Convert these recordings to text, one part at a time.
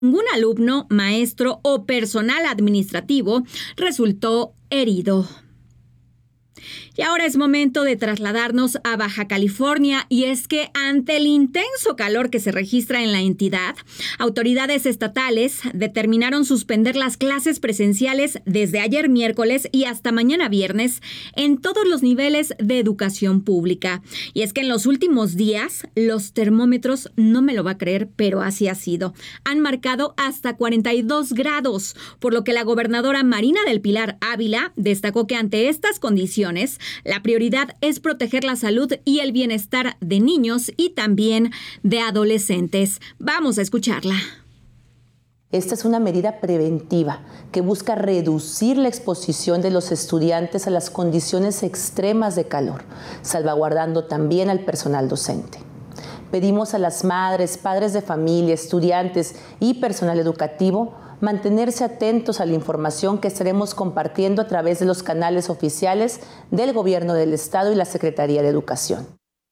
Ningún alumno, maestro o personal administrativo resultó herido. Y ahora es momento de trasladarnos a Baja California, y es que ante el intenso calor que se registra en la entidad, autoridades estatales determinaron suspender las clases presenciales desde ayer miércoles y hasta mañana viernes en todos los niveles de educación pública. Y es que en los últimos días los termómetros, no me lo va a creer, pero así ha sido, han marcado hasta 42 grados, por lo que la gobernadora Marina del Pilar Ávila destacó que ante estas condiciones la prioridad es proteger la salud y el bienestar de niños y también de adolescentes. Vamos a escucharla. Esta es una medida preventiva que busca reducir la exposición de los estudiantes a las condiciones extremas de calor, salvaguardando también al personal docente. Pedimos a las madres, padres de familia, estudiantes y personal educativo mantenerse atentos a la información que estaremos compartiendo a través de los canales oficiales del Gobierno del Estado y la Secretaría de Educación.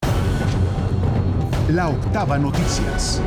La Octava Noticias.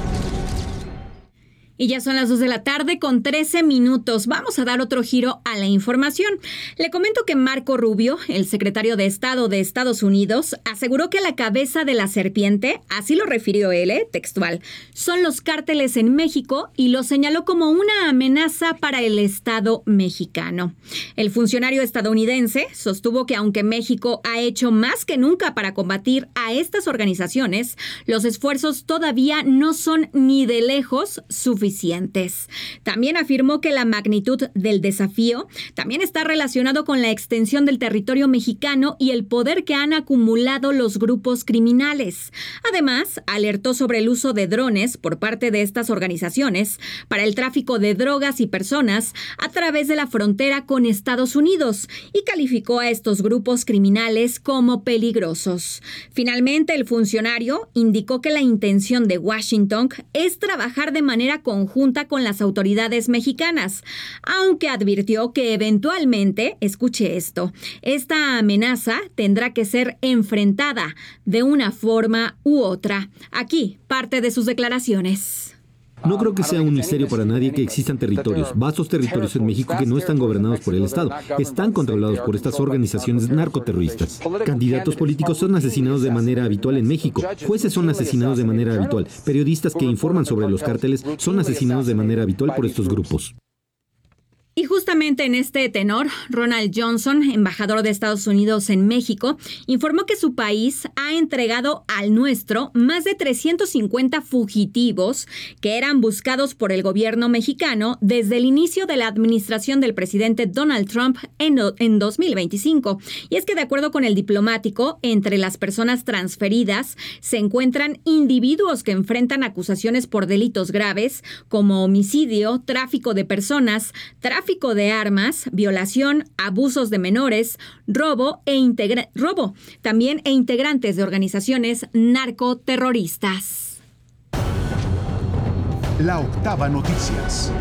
Y ya son las 2 de la tarde con 13 minutos. Vamos a dar otro giro a la información. Le comento que Marco Rubio, el secretario de Estado de Estados Unidos, aseguró que la cabeza de la serpiente, así lo refirió él, textual, son los cárteles en México, y lo señaló como una amenaza para el Estado mexicano. El funcionario estadounidense sostuvo que aunque México ha hecho más que nunca para combatir a estas organizaciones, los esfuerzos todavía no son ni de lejos suficientes. También afirmó que la magnitud del desafío también está relacionado con la extensión del territorio mexicano y el poder que han acumulado los grupos criminales. Además, alertó sobre el uso de drones por parte de estas organizaciones para el tráfico de drogas y personas a través de la frontera con Estados Unidos, y calificó a estos grupos criminales como peligrosos. Finalmente, el funcionario indicó que la intención de Washington es trabajar de manera conjunta con las autoridades mexicanas, aunque advirtió que eventualmente, escuche esto, esta amenaza tendrá que ser enfrentada de una forma u otra. Aquí, parte de sus declaraciones. No creo que sea un misterio para nadie que existan territorios, vastos territorios en México que no están gobernados por el Estado, están controlados por estas organizaciones narcoterroristas. Candidatos políticos son asesinados de manera habitual en México, jueces son asesinados de manera habitual, periodistas que informan sobre los cárteles son asesinados de manera habitual por estos grupos. Y justamente en este tenor, Ronald Johnson, embajador de Estados Unidos en México, informó que su país ha entregado al nuestro más de 350 fugitivos que eran buscados por el gobierno mexicano desde el inicio de la administración del presidente Donald Trump en 2025. Y es que, de acuerdo con el diplomático, entre las personas transferidas se encuentran individuos que enfrentan acusaciones por delitos graves como homicidio, tráfico de personas, tráfico de armas, violación, abusos de menores, robo también e integrantes de organizaciones narcoterroristas. La Octava Noticias.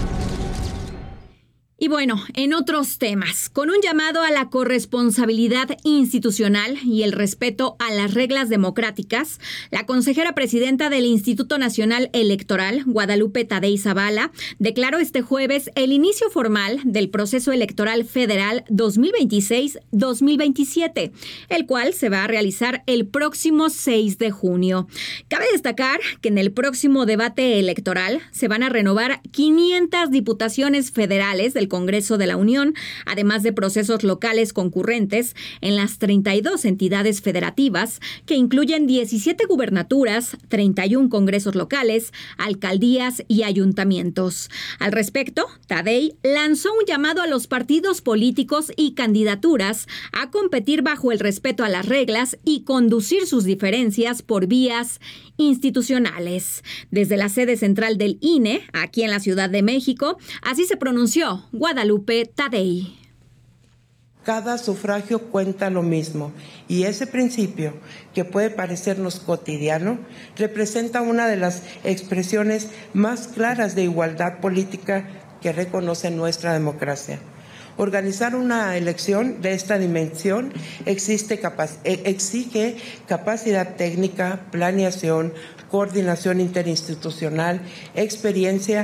Y bueno, en otros temas, con un llamado a la corresponsabilidad institucional y el respeto a las reglas democráticas, la consejera presidenta del Instituto Nacional Electoral, Guadalupe Tadei Zavala, declaró este jueves el inicio formal del proceso electoral federal 2026-2027, el cual se va a realizar el próximo 6 de junio. Cabe destacar que en el próximo debate electoral se van a renovar 500 diputaciones federales del Congreso de la Unión, además de procesos locales concurrentes en las 32 entidades federativas, que incluyen 17 gubernaturas, 31 congresos locales, alcaldías y ayuntamientos. Al respecto, Tadei lanzó un llamado a los partidos políticos y candidaturas a competir bajo el respeto a las reglas y conducir sus diferencias por vías institucionales. Desde la sede central del INE, aquí en la Ciudad de México, así se pronunció Guadalupe Tadei. Cada sufragio cuenta lo mismo, y ese principio, que puede parecernos cotidiano, representa una de las expresiones más claras de igualdad política que reconoce nuestra democracia. Organizar una elección de esta dimensión exige capacidad técnica, planeación, coordinación interinstitucional, experiencia